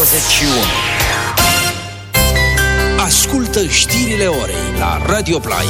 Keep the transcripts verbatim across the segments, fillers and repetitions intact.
douăzeci și unu. Ascultă știrile orei la Radio Play.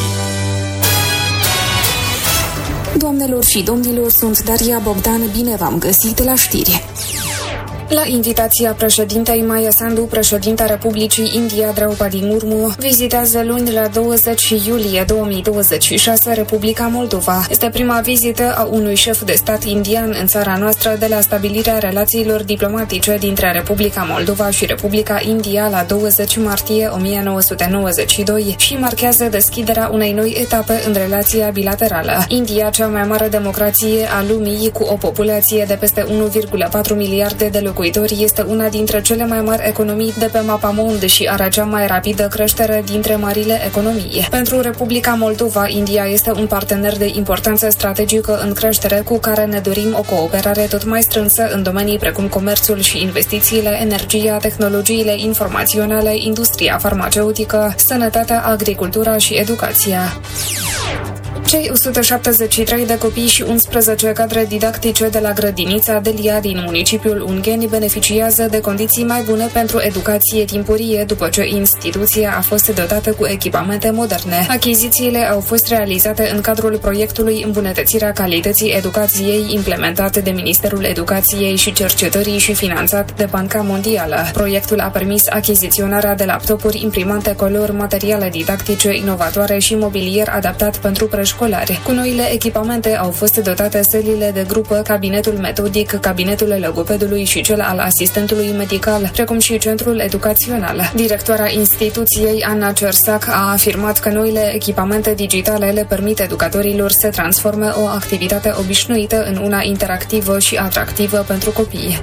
Doamnelor și domnilor, sunt Daria Bogdan, bine v-am găsit la știri. La invitația președintei Maia Sandu, președinta Republicii India Draupadi Murmu vizitează luni la douăzeci iulie două mii douăzeci și șase Republica Moldova. Este prima vizită a unui șef de stat indian în țara noastră de la stabilirea relațiilor diplomatice dintre Republica Moldova și Republica India la douăzeci martie o mie nouă sute nouăzeci și doi și marchează deschiderea unei noi etape în relația bilaterală. India, cea mai mare democrație a lumii, cu o populație de peste unu virgulă patru miliarde de locuitori, este una dintre cele mai mari economii de pe mapamond și are cea mai rapidă creștere dintre marile economii. Pentru Republica Moldova, India este un partener de importanță strategică în creștere cu care ne dorim o cooperare tot mai strânsă în domenii precum comerțul și investițiile, energia, tehnologiile informaționale, industria farmaceutică, sănătatea, agricultura și educația. Cei o sută șaptezeci și trei de copii și unsprezece cadre didactice de la grădinița Delia din municipiul Ungheni beneficiază de condiții mai bune pentru educație timpurie după ce instituția a fost dotată cu echipamente moderne. Achizițiile au fost realizate în cadrul proiectului Îmbunătățirea calității educației implementat de Ministerul Educației și Cercetării și finanțat de Banca Mondială. Proiectul a permis achiziționarea de laptopuri, imprimante color, materiale didactice inovatoare și mobilier adaptat pentru preșcolari. Cu noile echipamente au fost dotate sălile de grupă, cabinetul metodic, cabinetul logopedului și cel al asistentului medical, precum și centrul educațional. Directoarea instituției, Ana Cersac, a afirmat că noile echipamente digitale le permit educatorilor să transforme o activitate obișnuită în una interactivă și atractivă pentru copii.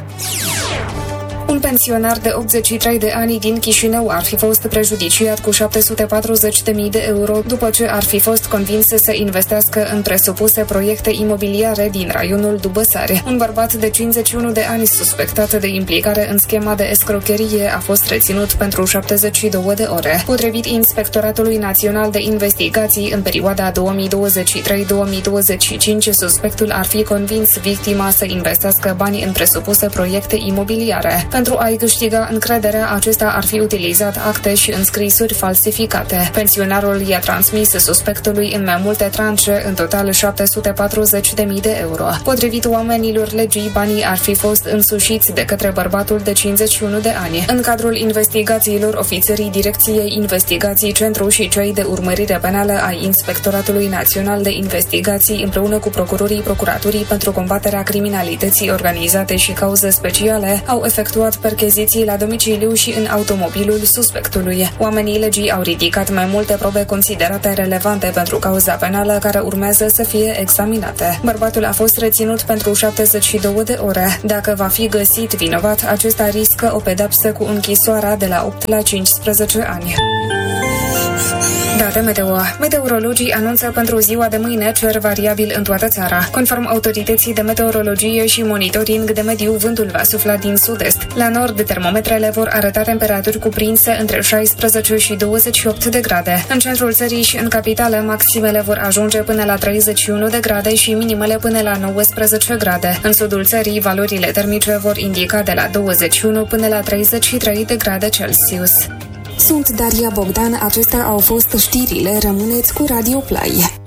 Un pensionar de optzeci și trei de ani din Chișinău ar fi fost prejudiciat cu șapte sute patruzeci de mii de euro după ce ar fi fost convins să investească în presupuse proiecte imobiliare din raionul Dubăsare. Un bărbat de cincizeci și unu de ani suspectat de implicare în schema de escrocherie a fost reținut pentru șaptezeci și două de ore. Potrivit Inspectoratului Național de Investigații, în perioada două mii douăzeci și trei două mii douăzeci și cinci, suspectul ar fi convins victima să investească bani în presupuse proiecte imobiliare. Pentru a-i câștiga încrederea, acesta ar fi utilizat acte și înscrisuri falsificate. Pensionarul i-a transmis suspectului în mai multe tranșe, în total șapte sute patruzeci de mii de euro. Potrivit oamenilor legii, banii ar fi fost însușiți de către bărbatul de cincizeci și unu de ani. În cadrul investigațiilor, ofițerii Direcției Investigații Centru și cei de urmărire penală ai Inspectoratului Național de Investigații, împreună cu procurorii Procuraturii pentru combaterea criminalității organizate și cauze speciale, au efectuat percheziții la domiciliu și în automobilul suspectului. Oamenii legii au ridicat mai multe probe considerate relevante pentru cauza penală care urmează să fie examinate. Bărbatul a fost reținut pentru șaptezeci și două de ore. Dacă va fi găsit vinovat, acesta riscă o pedapsă cu închisoarea de la opt la cincisprezece ani. Date meteo. Meteorologii anunță pentru ziua de mâine cer variabil în toată țara. Conform autorității de meteorologie și monitoring de mediu, vântul va sufla din sud-est. La nord, termometrele vor arăta temperaturi cuprinse între șaisprezece și douăzeci și opt de grade. În centrul țării și în capitală, maximele vor ajunge până la treizeci și unu de grade și minimele până la nouăsprezece grade. În sudul țării, valorile termice vor indica de la douăzeci și unu până la treizeci și trei de grade Celsius. Sunt Daria Bogdan, acestea au fost știrile, rămâneți cu Radio Play.